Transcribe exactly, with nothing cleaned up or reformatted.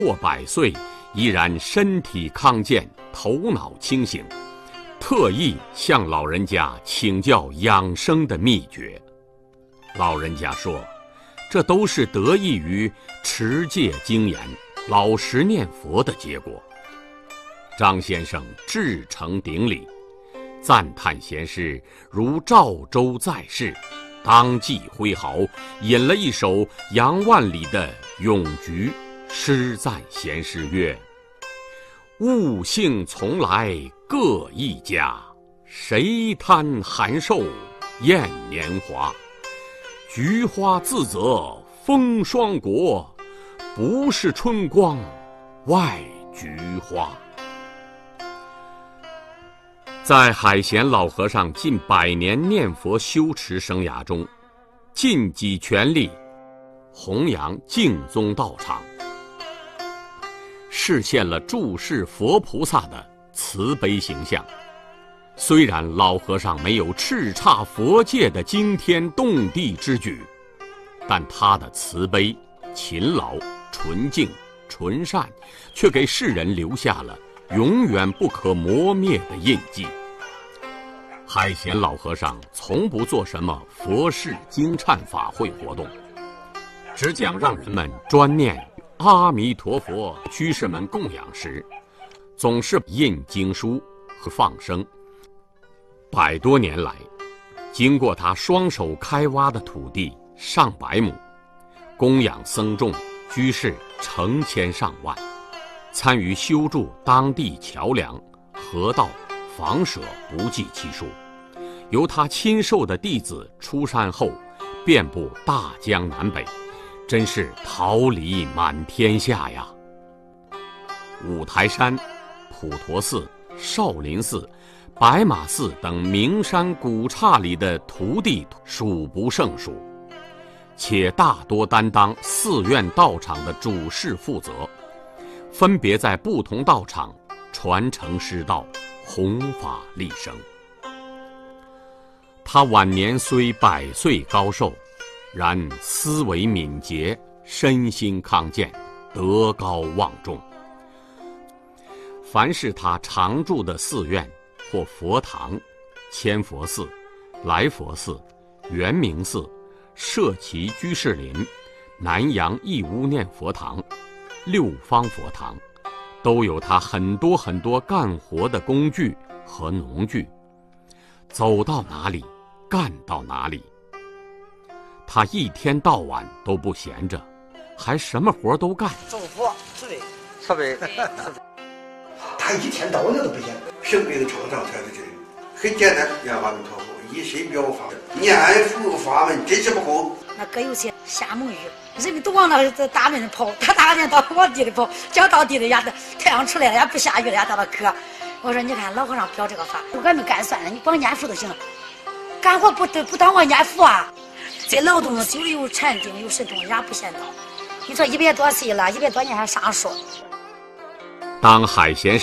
过百岁，依然身体康健，头脑清醒，特意向老人家请教养生的秘诀。老人家说，这都是得益于持戒精严、老实念佛的结果。张先生至诚顶礼，赞叹贤师如赵州在世，当即挥毫，引了一首杨万里的《咏菊》，诗赞贤师曰：物性从来各一家，谁贪寒瘦厌年华？菊花自则风霜国，不是春光外菊花。在海贤老和尚近百年念佛修持生涯中，尽己全力弘扬净宗道场，实现了注释佛菩萨的慈悲形象。虽然老和尚没有叱咤佛界的惊天动地之举，但他的慈悲、勤劳、纯净、纯善，却给世人留下了永远不可磨灭的印记。海贤老和尚从不做什么佛事经忏法会活动，只讲让人们专念阿弥陀佛。居士们供养时，总是印经书和放生。百多年来，经过他双手开挖的土地上百亩，供养僧众居士成千上万，参与修筑当地桥梁、河道、房舍不计其数。由他亲授的弟子出山后，遍布大江南北，真是桃李满天下呀！五台山、普陀寺、少林寺、白马寺等名山古刹里的徒弟数不胜数，且大多担当寺院道场的主事负责，分别在不同道场传承师道，弘法利生。他晚年虽百岁高寿，然思维敏捷，身心康健，德高望重。凡是他常住的寺院或佛堂，千佛寺、来佛寺、圆明寺、社稷居士林、南阳义乌念佛堂、六方佛堂，都有他很多很多干活的工具和农具，走到哪里干到哪里。他一天到晚都不闲着，还什么活都干。 种佛是的，是的。 他一天到晚都不闲，生病创伤才是这个，很简单，念阿弥陀佛，以身表法，念佛法门真是不空。 那可有些瞎蒙语，人们都往那大门跑，他大门到往地里跑，脚到地里呀，太阳出来了呀，不下雨了呀，到了渴。我说你看老和尚表这个法，俺们干算了，你光念佛就行了，干活不不当我念佛啊。这劳动久了有禅定有神通，人家不嫌道。你说一百多岁了，一百多年还上树。 当海贤